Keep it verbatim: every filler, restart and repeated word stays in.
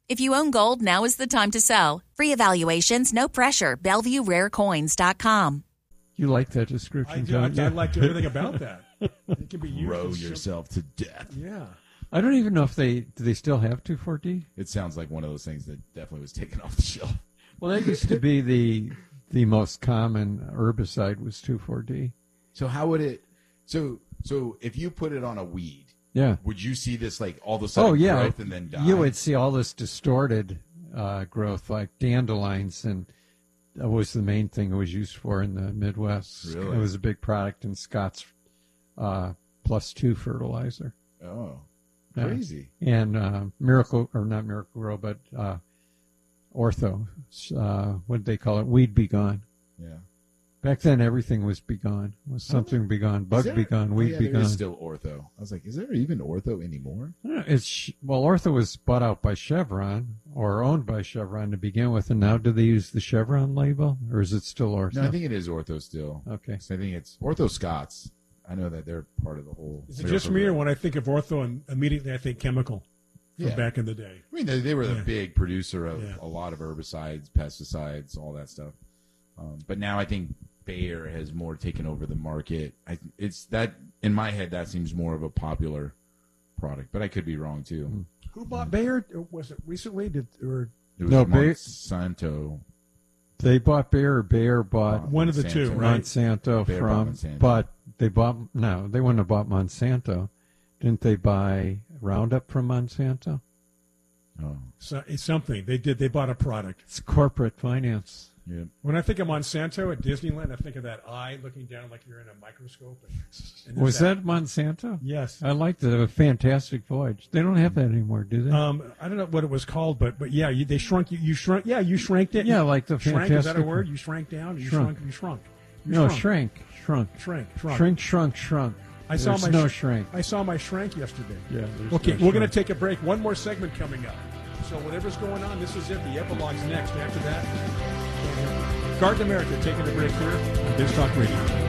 If you own gold, now is the time to sell. Free evaluations, no pressure. Bellevue Rare Coins dot com. You like that description, I do. don't I, you? I liked everything about that. It can be used. Row as yourself to death. Yeah. I don't even know if they do they still have two four D. It sounds like one of those things that definitely was taken off the shelf. Well, that used to be the the most common herbicide was two four D. So how would it? So so if you put it on a weed, Yeah. would you see this like all of a sudden Oh yeah. growth and then die? You would see all this distorted uh, growth, like dandelions, and that was the main thing it was used for in the Midwest. Really? It was a big product in Scott's uh, plus two fertilizer. Oh, Yeah. crazy. And uh, Miracle, or not Miracle Grow, but uh, Ortho. Uh, what did they call it? Weed Be Gone. Yeah. Back then, everything was Be Gone. Was something Be Gone, Bug Is there- Be Gone, oh, Weed yeah, Be there Gone. is still Ortho. I was like, is there even Ortho anymore? I don't know, It's well, Ortho was bought out by Chevron or owned by Chevron to begin with, and now do they use the Chevron label, or is it still Ortho? No, I think it is Ortho still. Okay. So I think it's Ortho Scots. I know that they're part of the whole. Is it just me, or when I think of ortho, and immediately I think chemical from Yeah. back in the day? I mean, they, they were the Yeah. big producer of Yeah. a lot of herbicides, pesticides, all that stuff. Um, but now I think Bayer has more taken over the market. I, it's that in my head that seems more of a popular product, but I could be wrong too. Who bought Bayer? Or was it recently? Did or It was No, Bayer- Monsanto. They bought Bayer, or Bayer bought Uh, one of the two, Monsanto. right? Monsanto Bayer bought from, Monsanto. but they bought, no, they wouldn't have bought Monsanto. Didn't they buy Roundup from Monsanto? Oh, So, it's something they did. They bought a product. It's corporate finance. yeah. When I think of Monsanto at Disneyland, I think of that eye looking down like you're in a microscope. And, and there's Was that Monsanto? Yes. I liked it. A fantastic voyage. They don't have that anymore, do they? Um, I don't know what it was called, but but yeah, you, they shrunk you. You shrunk. Yeah, you shrank it. yeah, like the shrank. fantastic. Is that a word? You shrank down. You Shrunk. shrunk. You shrunk. You No, shrunk. shrank, shrunk, Shrank. Shrunk. shrink, shrunk, shrunk. I saw There's my no sh- shrink. I saw my shrank yesterday. Yeah. there's Okay, no we're going to shrink. take a break. One more segment coming up. So whatever's going on, this is it. The epilogue's next. After that, Garden America taking a break here on Biz Talk Radio.